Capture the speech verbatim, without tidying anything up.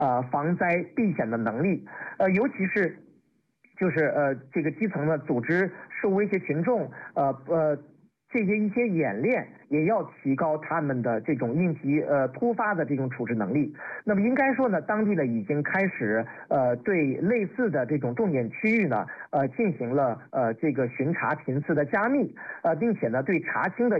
呃防灾避险的能力，呃，尤其是就是呃这个基层的组织受威胁群众，呃呃。这些一些演练也要提高他们的这种应急呃突发的这种处置能力。那么应该说呢，当地呢已经开始呃对类似的这种重点区域呢呃进行了呃这个巡查频次的加密，呃并且呢对查清的